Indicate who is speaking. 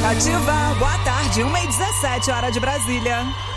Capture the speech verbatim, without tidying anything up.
Speaker 1: Ativa, boa tarde, uma e dezessete, hora de Brasília.